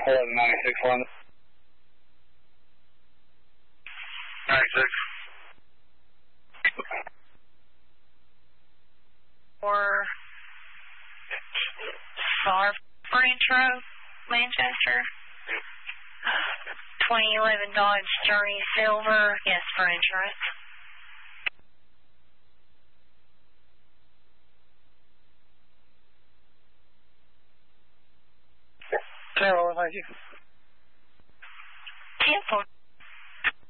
1196 London. 96. Or Star Branch Road, Manchester. 2011 Dodge Journey Silver. Yes, for insurance. Hello, thank you. 10-4.